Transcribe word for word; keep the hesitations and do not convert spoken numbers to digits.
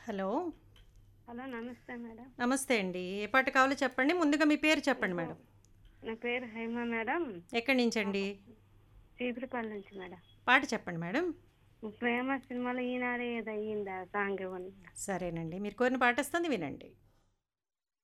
Hello. Hello నమస్తే madam. నమస్తే అండి. ఏ పాట కావాలో చెప్పండి. ముందుగా మీ పేరు చెప్పండి మేడం. నా పేరు హేమ మేడం. ఎక్కడి నుంచండి? చీపురుపల్లి నుంచి మేడం. పాట చెప్పండి మేడం. ప్రేమ సినిమాలో ఈనాడే ఏదో అయ్యిందా సాంగ్ ఇవ్వండి. సరేనండి. మీరు కోరిన పాట వస్తుంది వినండి.